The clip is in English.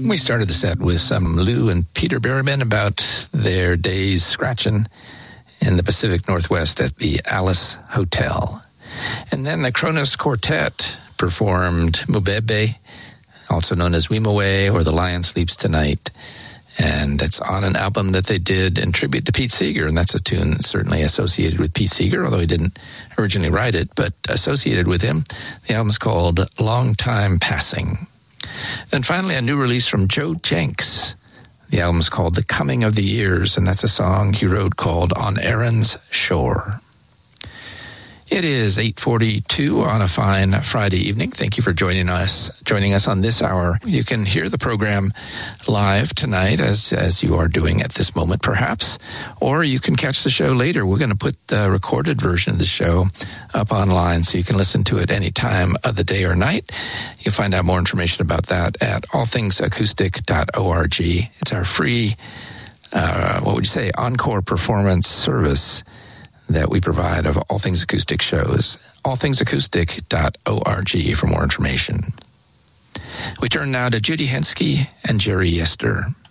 We started the set with some Lou and Peter Berryman about their days scratching in the Pacific Northwest at the Alice Hotel. And then the Kronos Quartet performed Mubebe, also known as Wimawe, or The Lion Sleeps Tonight. And it's on an album that they did in tribute to Pete Seeger, and that's a tune that's certainly associated with Pete Seeger, although he didn't originally write it, but associated with him. The album's called Long Time Passing. Then finally, a new release from Joe Jenks. The album's called The Coming of the Years, and that's a song he wrote called On Erin's Shore. It is 8:42 on a fine Friday evening. Thank you for joining us on this hour. You can hear the program live tonight, as you are doing at this moment, perhaps, or you can catch the show later. We're going to put the recorded version of the show up online so you can listen to it any time of the day or night. You'll find out more information about that at allthingsacoustic.org. It's our free, encore performance service that we provide of All Things Acoustic shows. allthingsacoustic.org for more information. We turn now to Judy Henske and Jerry Yester.